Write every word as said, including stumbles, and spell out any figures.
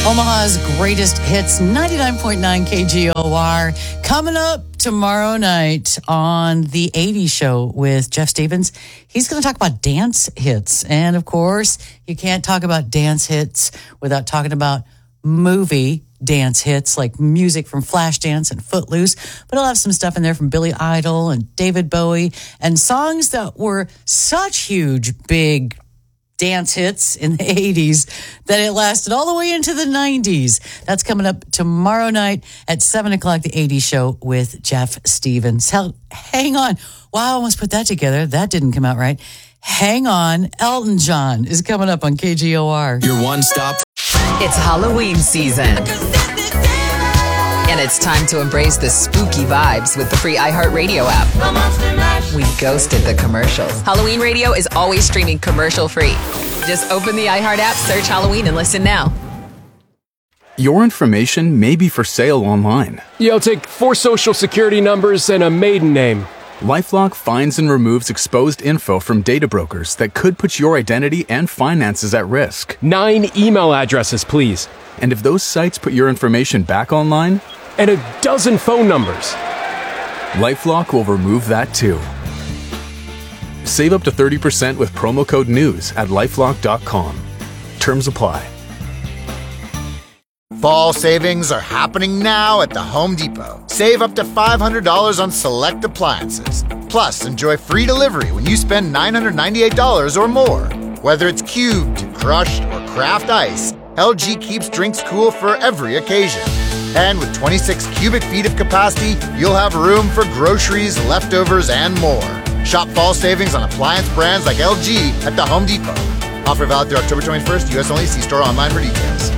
Omaha's greatest hits, ninety-nine point nine K G O R. Coming up tomorrow night on The eighties Show with Jeff Stevens. He's going to talk about dance hits. And of course, you can't talk about dance hits without talking about movie dance hits, like music from Flashdance and Footloose. But he'll have some stuff in there from Billy Idol and David Bowie and songs that were such huge, big dance hits in the eighties that it lasted all the way into the nineties. That's coming up tomorrow night at seven o'clock, The eighties Show with Jeff Stevens. Hell, hang on. Wow, I almost put that together. That didn't come out right. Hang on. Elton John is coming up on K G O R. Your one-stop. It's Halloween season. And it's time to embrace the spooky vibes with the free iHeartRadio app. We ghosted the commercials. Halloween radio is always streaming commercial free. Just open the iHeart app, search Halloween, and listen now. Your information may be for sale online. Yeah, I'll take four social security numbers and a maiden name. LifeLock finds and removes exposed info from data brokers that could put your identity and finances at risk. Nine email addresses, please. And if those sites put your information back online, and a dozen phone numbers, LifeLock will remove that too. Save up to thirty percent with promo code NEWS at lifelock dot com. Terms apply. Fall savings are happening now at the Home Depot. Save up to five hundred dollars on select appliances. Plus, enjoy free delivery when you spend nine hundred ninety-eight dollars or more. Whether it's cubed, crushed, or craft ice, L G keeps drinks cool for every occasion. And with twenty-six cubic feet of capacity, you'll have room for groceries, leftovers, and more. Shop fall savings on appliance brands like L G at the Home Depot. Offer valid through October twenty-first, U S only. See store online for details.